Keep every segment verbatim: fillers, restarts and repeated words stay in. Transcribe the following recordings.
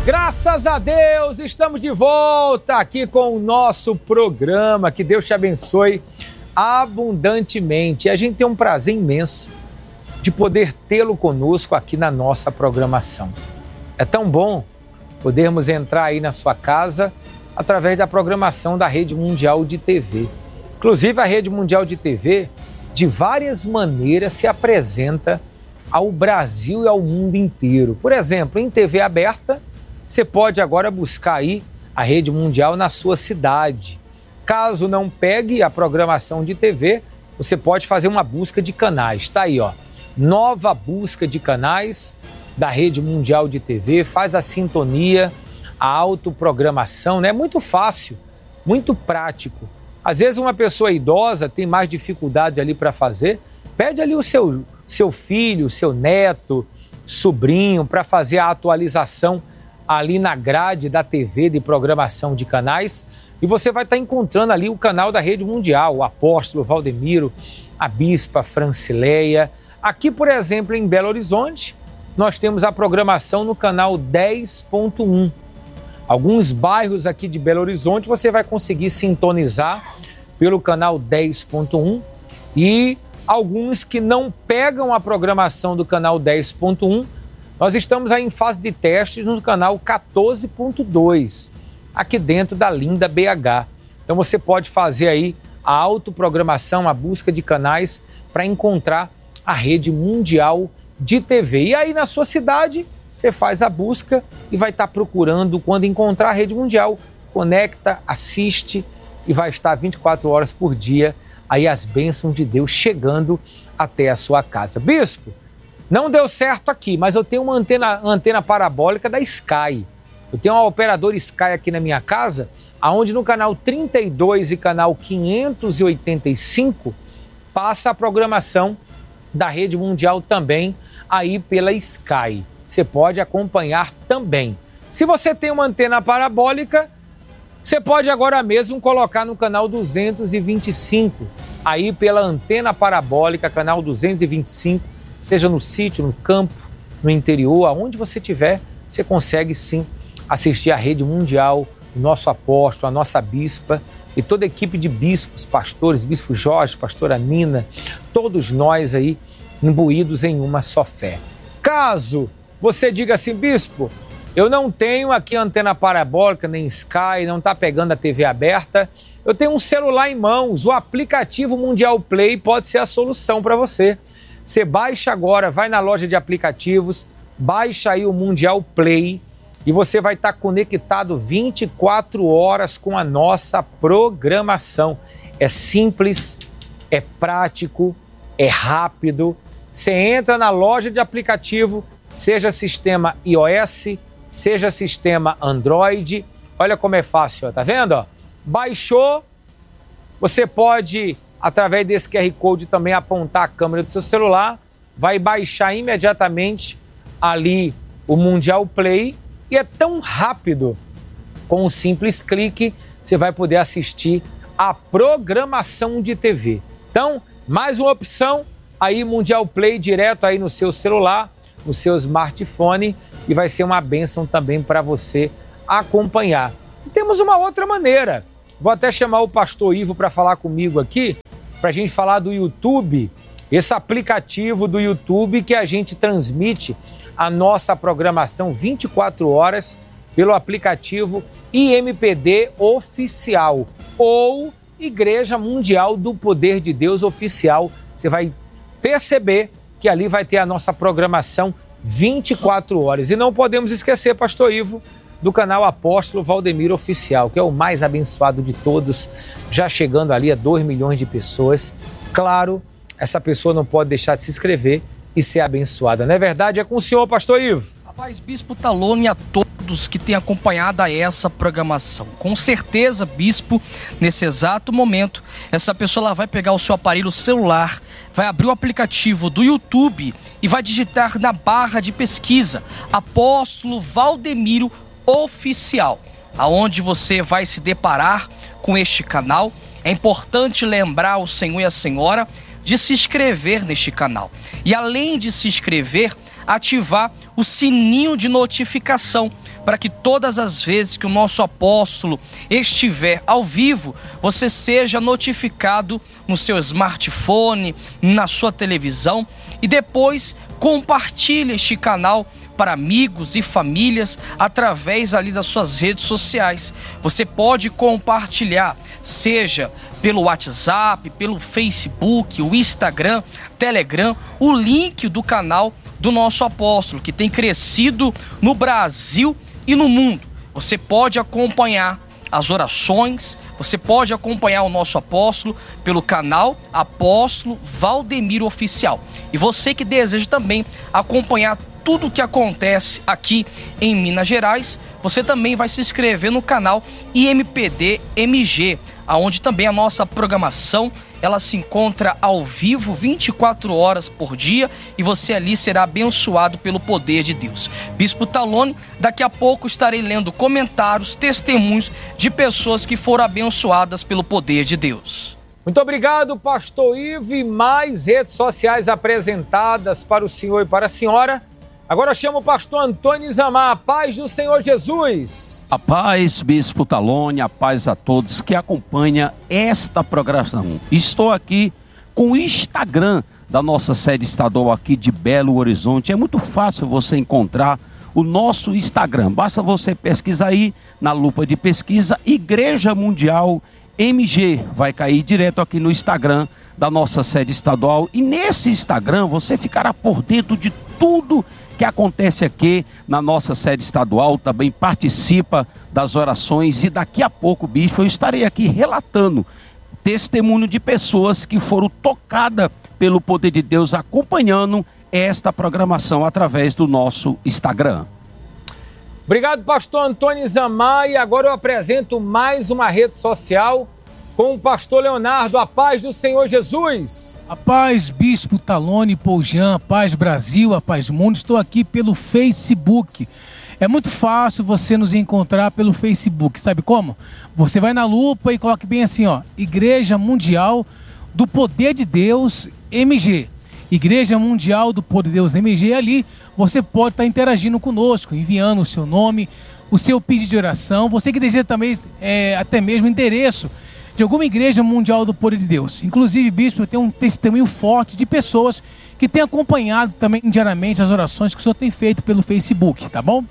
Graças a Deus, estamos de volta aqui com o nosso programa. Que Deus te abençoe abundantemente. E a gente tem um prazer imenso de poder tê-lo conosco aqui na nossa programação. É tão bom podermos entrar aí na sua casa através da programação da Rede Mundial de T V. Inclusive, a Rede Mundial de T V, de várias maneiras, se apresenta ao Brasil e ao mundo inteiro. Por exemplo, em T V aberta, você pode agora buscar aí a Rede Mundial na sua cidade. Caso não pegue a programação de T V, você pode fazer uma busca de canais. Está aí, ó, nova busca de canais da Rede Mundial de T V, faz a sintonia, a autoprogramação, né? Muito fácil, muito prático. Às vezes uma pessoa idosa tem mais dificuldade ali para fazer, pede ali o seu, seu filho, seu neto, sobrinho, para fazer a atualização ali na grade da T V de programação de canais, e você vai estar encontrando ali o canal da Rede Mundial, o Apóstolo Valdemiro, a Bispa Francileia. Aqui, por exemplo, em Belo Horizonte, nós temos a programação no canal dez ponto um. Alguns bairros aqui de Belo Horizonte você vai conseguir sintonizar pelo canal dez ponto um, e alguns que não pegam a programação do canal dez ponto um, nós estamos aí em fase de testes no canal quatorze ponto dois, aqui dentro da linda B H. Então você pode fazer aí a autoprogramação, a busca de canais para encontrar a Rede Mundial de T V. E aí na sua cidade você faz a busca e vai estar procurando. Quando encontrar a Rede Mundial, conecta, assiste e vai estar vinte e quatro horas por dia aí as bênçãos de Deus chegando até a sua casa. Bispo, não deu certo aqui, mas eu tenho uma antena, antena parabólica da Sky. Eu tenho uma operadora Sky aqui na minha casa, onde no canal trinta e dois e canal quinhentos e oitenta e cinco passa a programação da Rede Mundial também aí pela Sky. Você pode acompanhar também. Se você tem uma antena parabólica, você pode agora mesmo colocar no canal duzentos e vinte e cinco, aí pela antena parabólica, canal duzentos e vinte e cinco, seja no sítio, no campo, no interior, aonde você estiver, você consegue sim assistir a Rede Mundial, o nosso apóstolo, a nossa bispa e toda a equipe de bispos, pastores, bispo Jorge, pastora Nina, todos nós aí imbuídos em uma só fé. Caso você diga assim, bispo, eu não tenho aqui antena parabólica, nem Sky, não está pegando a T V aberta, eu tenho um celular em mãos, o aplicativo Mundial Play pode ser a solução para você. Você baixa agora, vai na loja de aplicativos, baixa aí o Mundial Play e você vai estar conectado vinte e quatro horas com a nossa programação. É simples, é prático, é rápido. Você entra na loja de aplicativo, seja sistema iOS, seja sistema Android. Olha como é fácil, ó, tá vendo? Ó? Baixou, você pode, através desse Q R Code, também apontar a câmera do seu celular, vai baixar imediatamente ali o Mundial Play e é tão rápido, com um simples clique, você vai poder assistir a programação de T V. Então, mais uma opção, aí Mundial Play direto aí no seu celular, no seu smartphone, e vai ser uma bênção também para você acompanhar. E temos uma outra maneira, vou até chamar o pastor Ivo para falar comigo aqui, para a gente falar do YouTube, esse aplicativo do YouTube que a gente transmite a nossa programação vinte e quatro horas pelo aplicativo I M P D Oficial ou Igreja Mundial do Poder de Deus Oficial. Você vai perceber que ali vai ter a nossa programação vinte e quatro horas. E não podemos esquecer, pastor Ivo, do canal Apóstolo Valdemiro Oficial, que é o mais abençoado de todos, já chegando ali a dois milhões de pessoas. Claro, essa pessoa não pode deixar de se inscrever e ser abençoada. Não é verdade? É com o senhor, pastor Ivo. Rapaz, Bispo Talone, a todos que têm acompanhado essa programação. Com certeza, Bispo, nesse exato momento, essa pessoa lá vai pegar o seu aparelho celular, vai abrir o aplicativo do YouTube e vai digitar na barra de pesquisa Apóstolo Valdemiro Oficial, aonde você vai se deparar com este canal. É importante lembrar o senhor e a senhora de se inscrever neste canal. E além de se inscrever, ativar o sininho de notificação, para que todas as vezes que o nosso apóstolo estiver ao vivo, você seja notificado no seu smartphone, na sua televisão, e depois compartilhe este canal para amigos e famílias através ali das suas redes sociais. Você pode compartilhar, seja pelo WhatsApp, pelo Facebook, o Instagram, Telegram, o link do canal do nosso apóstolo, que tem crescido no Brasil e no mundo. Você pode acompanhar as orações, você pode acompanhar o nosso apóstolo pelo canal Apóstolo Valdemiro Oficial. E você que deseja também acompanhar tudo o que acontece aqui em Minas Gerais, você também vai se inscrever no canal I M P D M G, onde também a nossa programação ela se encontra ao vivo vinte e quatro horas por dia, e você ali será abençoado pelo poder de Deus. Bispo Talone, daqui a pouco estarei lendo comentários, testemunhos de pessoas que foram abençoadas pelo poder de Deus. Muito obrigado, pastor Ivo, e mais redes sociais apresentadas para o senhor e para a senhora. Agora eu chamo o pastor Antônio Isamar. A paz do Senhor Jesus. A paz, Bispo Talone, a paz a todos que acompanham esta programação. Estou aqui com o Instagram da nossa sede estadual aqui de Belo Horizonte. É muito fácil você encontrar o nosso Instagram. Basta você pesquisar aí na lupa de pesquisa Igreja Mundial M G. Vai cair direto aqui no Instagram da nossa sede estadual. E nesse Instagram você ficará por dentro de tudo que acontece aqui na nossa sede estadual. Também participa das orações, e daqui a pouco, bispo, eu estarei aqui relatando testemunho de pessoas que foram tocadas pelo poder de Deus, acompanhando esta programação através do nosso Instagram. Obrigado, pastor Antônio Isamar, e agora eu apresento mais uma rede social com o pastor Leonardo. A paz do Senhor Jesus. A paz, Bispo Talone, Poujan, a paz Brasil, a paz mundo. Estou aqui pelo Facebook. É muito fácil você nos encontrar pelo Facebook. Sabe como? Você vai na lupa e coloca bem assim, ó, Igreja Mundial do Poder de Deus M G. Igreja Mundial do Poder de Deus M G. Ali você pode estar interagindo conosco, enviando o seu nome, o seu pedido de oração. Você que deseja também é, até mesmo endereço de alguma igreja mundial do poder de Deus. Inclusive, bispo, eu tenho um testemunho forte de pessoas que têm acompanhado também diariamente as orações que o senhor tem feito pelo Facebook, tá bom?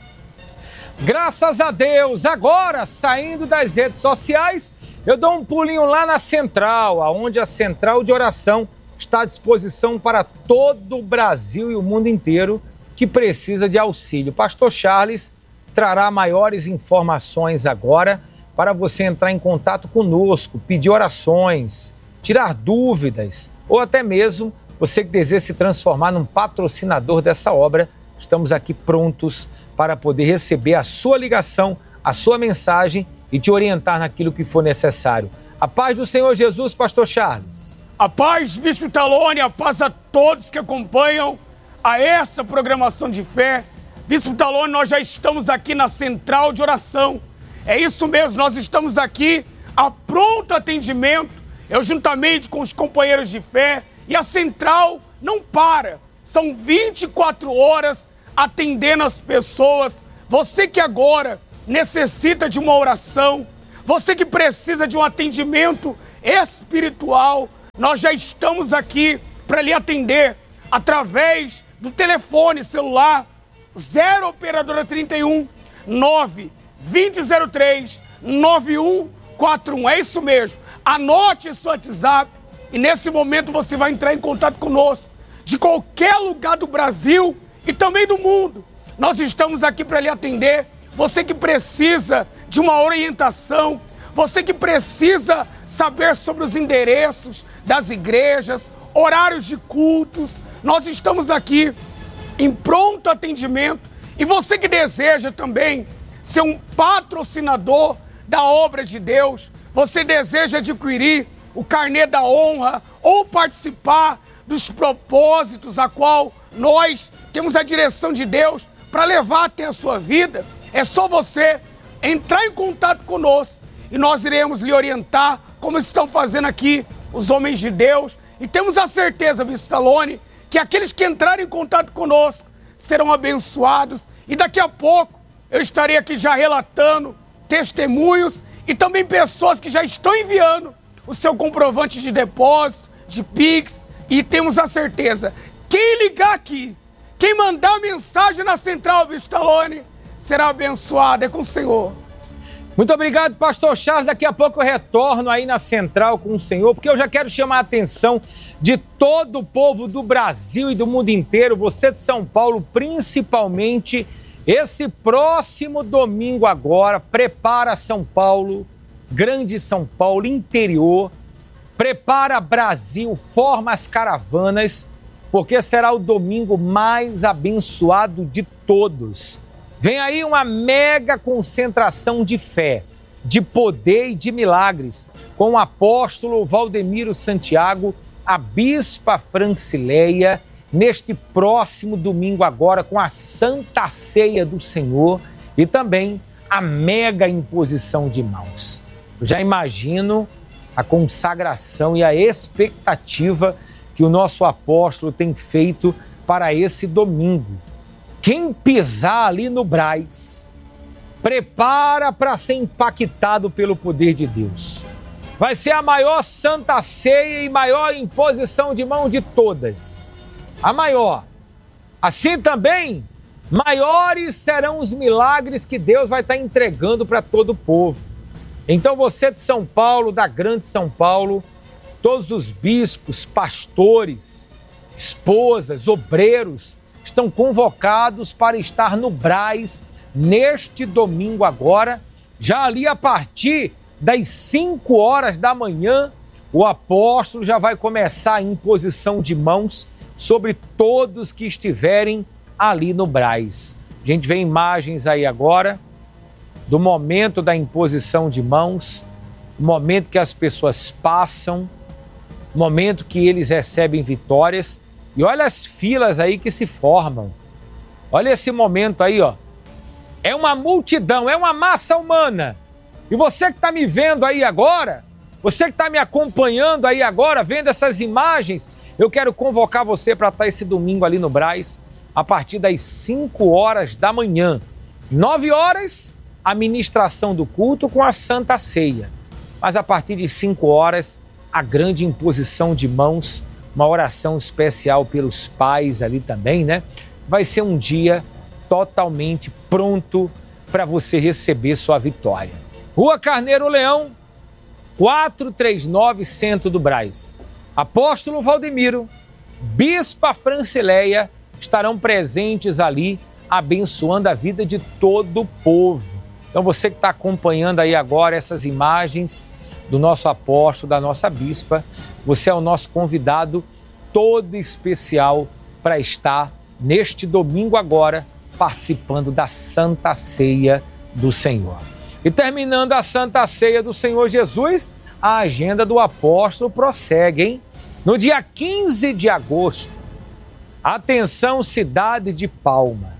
Graças a Deus. Agora, saindo das redes sociais, eu dou um pulinho lá na central, onde a central de oração está à disposição para todo o Brasil e o mundo inteiro que precisa de auxílio. Pastor Charles trará maiores informações agora para você entrar em contato conosco, pedir orações, tirar dúvidas, ou até mesmo você que deseja se transformar num patrocinador dessa obra. Estamos aqui prontos para poder receber a sua ligação, a sua mensagem e te orientar naquilo que for necessário. A paz do Senhor Jesus, pastor Charles. A paz, Bispo Talone, a paz a todos que acompanham a essa programação de fé. Bispo Talone, nós já estamos aqui na central de oração. É isso mesmo, nós estamos aqui a pronto atendimento, eu juntamente com os companheiros de fé, e a central não para, são vinte e quatro horas atendendo as pessoas. Você que agora necessita de uma oração, você que precisa de um atendimento espiritual, nós já estamos aqui para lhe atender através do telefone celular zero operadora trinta e um, nove vinte zero três, nove um quatro um. É isso mesmo. Anote esse WhatsApp e nesse momento você vai entrar em contato conosco de qualquer lugar do Brasil e também do mundo. Nós estamos aqui para lhe atender. Você que precisa de uma orientação, você que precisa saber sobre os endereços das igrejas, horários de cultos, nós estamos aqui em pronto atendimento. E você que deseja também ser um patrocinador da obra de Deus, você deseja adquirir o carnê da honra ou participar dos propósitos a qual nós temos a direção de Deus para levar até a sua vida, é só você entrar em contato conosco e nós iremos lhe orientar como estão fazendo aqui os homens de Deus. E temos a certeza, Bispo Talone, que aqueles que entrarem em contato conosco serão abençoados. E daqui a pouco eu estarei aqui já relatando testemunhos e também pessoas que já estão enviando o seu comprovante de depósito, de Pix. E temos a certeza, quem ligar aqui, quem mandar mensagem na Central Bispo Talone, será abençoado. É com o Senhor. Muito obrigado, pastor Charles. Daqui a pouco eu retorno aí na Central com o Senhor, porque eu já quero chamar a atenção de todo o povo do Brasil e do mundo inteiro, você de São Paulo, principalmente, esse próximo domingo agora. Prepara São Paulo, Grande São Paulo, interior, prepara Brasil, forma as caravanas, porque será o domingo mais abençoado de todos. Vem aí uma mega concentração de fé, de poder e de milagres, com o apóstolo Valdemiro Santiago, a bispa Francileia, neste próximo domingo agora, com a Santa Ceia do Senhor e também a mega imposição de mãos. Eu já imagino a consagração e a expectativa que o nosso apóstolo tem feito para esse domingo. Quem pisar ali no Brás, prepara para ser impactado pelo poder de Deus. Vai ser a maior Santa Ceia e maior imposição de mão de todas. A maior. Assim também, maiores serão os milagres que Deus vai estar entregando para todo o povo. Então você de São Paulo, da Grande São Paulo, todos os bispos, pastores, esposas, obreiros, estão convocados para estar no Brás neste domingo agora, já ali a partir das cinco horas da manhã, o apóstolo já vai começar a imposição de mãos sobre todos que estiverem ali no Brás. A gente vê imagens aí agora do momento da imposição de mãos, o momento que as pessoas passam, o momento que eles recebem vitórias. E olha as filas aí que se formam. Olha esse momento aí, ó. É uma multidão, é uma massa humana. E você que está me vendo aí agora, você que está me acompanhando aí agora, vendo essas imagens, eu quero convocar você para estar esse domingo ali no Brás, a partir das cinco horas da manhã. nove horas, a ministração do culto com a Santa Ceia. Mas a partir de cinco horas, a grande imposição de mãos, uma oração especial pelos pais ali também, né? Vai ser um dia totalmente pronto para você receber sua vitória. Rua Carneiro Leão, quatrocentos e trinta e nove, Centro do Brás. Apóstolo Valdemiro, bispa Francileia estarão presentes ali, abençoando a vida de todo o povo. Então você que está acompanhando aí agora essas imagens do nosso apóstolo, da nossa bispa, você é o nosso convidado todo especial para estar neste domingo agora participando da Santa Ceia do Senhor. E terminando a Santa Ceia do Senhor Jesus, a agenda do apóstolo prossegue, hein? No dia quinze de agosto, atenção cidade de Palma,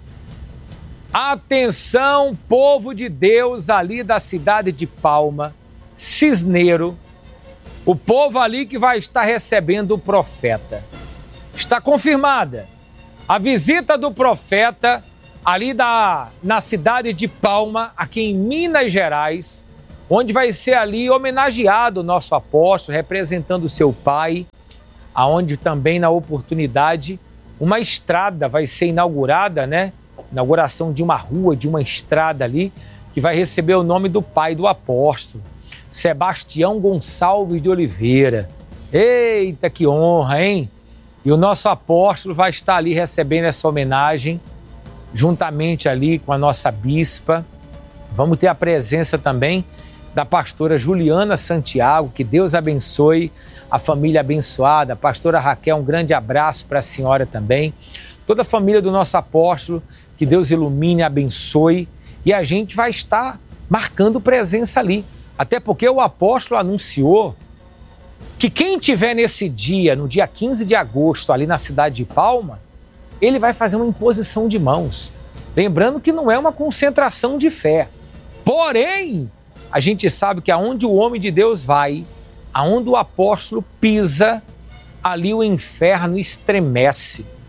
atenção povo de Deus ali da cidade de Palma, Cisneiro, o povo ali que vai estar recebendo o profeta. Está confirmada a visita do profeta ali da, na cidade de Palma, aqui em Minas Gerais, onde vai ser ali homenageado o nosso apóstolo, representando o seu pai, aonde também na oportunidade uma estrada vai ser inaugurada, né? Inauguração de uma rua, de uma estrada ali, que vai receber o nome do pai do apóstolo, Sebastião Gonçalves de Oliveira. Eita, que honra, hein? E o nosso apóstolo vai estar ali recebendo essa homenagem, juntamente ali com a nossa bispa. Vamos ter a presença também da pastora Juliana Santiago, que Deus abençoe a família abençoada. Pastora Raquel, um grande abraço para a senhora também. Toda a família do nosso apóstolo, que Deus ilumine, abençoe. E a gente vai estar marcando presença ali. Até porque o apóstolo anunciou que quem tiver nesse dia, no dia quinze de agosto, ali na cidade de Palma, ele vai fazer uma imposição de mãos. Lembrando que não é uma concentração de fé. Porém, a gente sabe que aonde o homem de Deus vai, aonde o apóstolo pisa, ali o inferno estremece.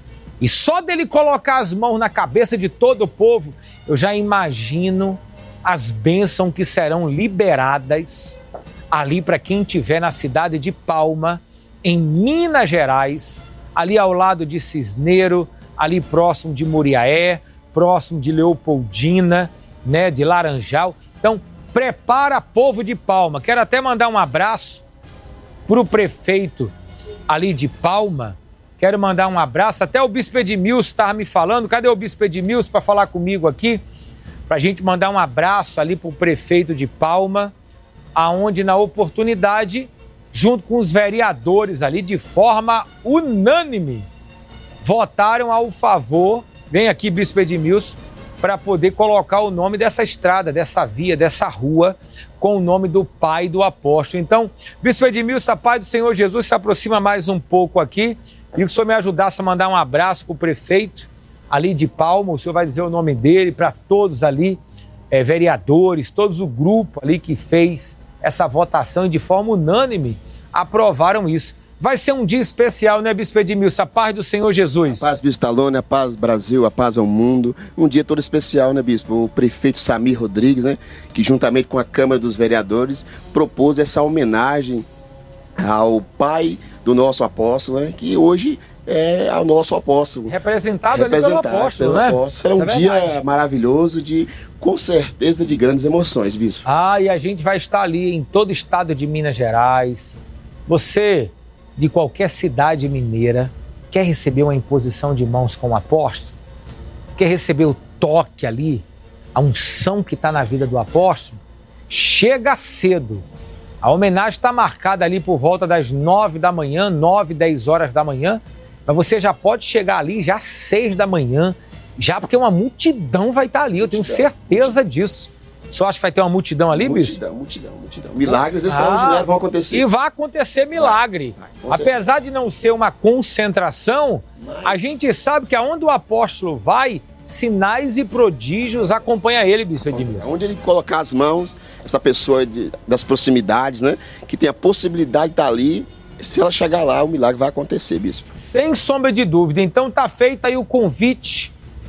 E só dele colocar as mãos na cabeça de todo o povo, eu já imagino as bênçãos que serão liberadas ali para quem estiver na cidade de Palma, em Minas Gerais, ali ao lado de Cisneiro, ali próximo de Muriaé, próximo de Leopoldina, né, de Laranjal. Então, prepara, povo de Palma. Quero até mandar um abraço para o prefeito ali de Palma. Quero mandar um abraço. Até o Bispo Edmilson estava me falando. Cadê o Bispo Edmilson para falar comigo aqui? Para a gente mandar um abraço ali para o prefeito de Palma, aonde na oportunidade, junto com os vereadores ali, de forma unânime, votaram ao favor, vem aqui Bispo Edmilson, para poder colocar o nome dessa estrada, dessa via, dessa rua, com o nome do pai do apóstolo. Então, Bispo Edmilson, a paz do Senhor Jesus se aproxima mais um pouco aqui. E que o senhor me ajudasse a mandar um abraço para o prefeito ali de Palma. O senhor vai dizer o nome dele, para todos ali, é, vereadores, todos o grupo ali que fez essa votação e de forma unânime aprovaram isso. Vai ser um dia especial, né, Bispo Edmilson? A paz do Senhor Jesus. A paz, Bispo Talone, a paz Brasil, a paz ao mundo. Um dia todo especial, né, Bispo? O prefeito Samir Rodrigues, né, que juntamente com a Câmara dos Vereadores propôs essa homenagem ao pai do nosso apóstolo, né, que hoje é o nosso apóstolo. Representado, Representado ali pelo apóstolo, pelo né? Apóstolo. Será um dia maravilhoso, de, com certeza, de grandes emoções, Bispo. Ah, e a gente vai estar ali em todo o estado de Minas Gerais. Você, de qualquer cidade mineira, quer receber uma imposição de mãos com o apóstolo? Quer receber o toque ali, a unção que está na vida do apóstolo? Chega cedo. A homenagem está marcada ali por volta das nove da manhã, nove, dez horas da manhã, mas você já pode chegar ali já às seis da manhã, já porque uma multidão vai estar ali, eu tenho certeza disso. Só acha que vai ter uma multidão ali, Bispo? Multidão, multidão, multidão. Milagres extraordinários vão acontecer. E vai acontecer milagre. Vai, vai, Apesar de não ser uma concentração, mas a gente sabe que aonde o apóstolo vai, sinais e prodígios acompanham ele, Bispo Edmilson. Onde ele colocar as mãos, essa pessoa de, das proximidades, né, que tem a possibilidade de estar ali, se ela chegar lá, o milagre vai acontecer, Bispo. Sem sombra de dúvida. Então tá feito aí o convite,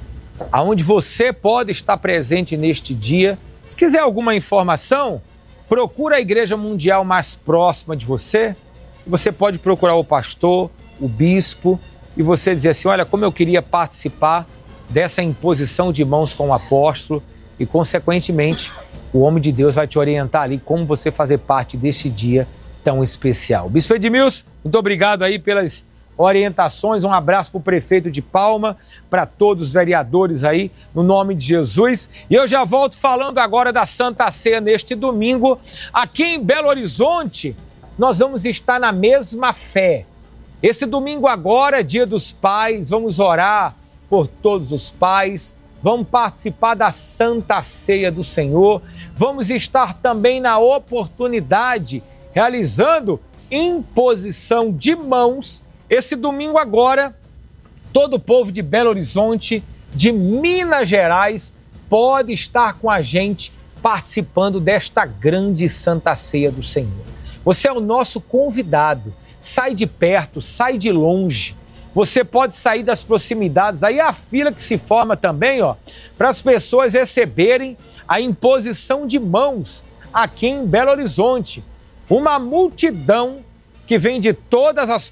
aonde você pode estar presente neste dia. Se quiser alguma informação, procura a Igreja Mundial mais próxima de você. Você pode procurar o pastor, o bispo, e você dizer assim, olha, como eu queria participar dessa imposição de mãos com o apóstolo, e, consequentemente, o homem de Deus vai te orientar ali como você fazer parte deste dia tão especial. Bispo Edmilson, muito obrigado aí pelas orientações, um abraço para o prefeito de Palma, para todos os vereadores aí, no nome de Jesus. E eu já volto falando agora da Santa Ceia neste domingo. Aqui em Belo Horizonte, nós vamos estar na mesma fé. Esse domingo agora, Dia dos Pais, vamos orar por todos os pais, vamos participar da Santa Ceia do Senhor, vamos estar também na oportunidade, realizando imposição de mãos. Esse domingo agora, todo o povo de Belo Horizonte, de Minas Gerais, pode estar com a gente participando desta grande Santa Ceia do Senhor. Você é o nosso convidado. Sai de perto, sai de longe. Você pode sair das proximidades. Aí a fila que se forma também, ó, para as pessoas receberem a imposição de mãos aqui em Belo Horizonte. Uma multidão que vem de todas as